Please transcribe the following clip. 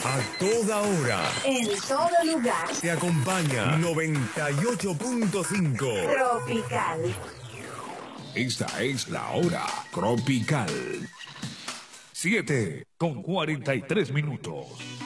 A toda hora. En todo lugar. Te acompaña 98.5. Tropical. Esta es la hora tropical. 7:43.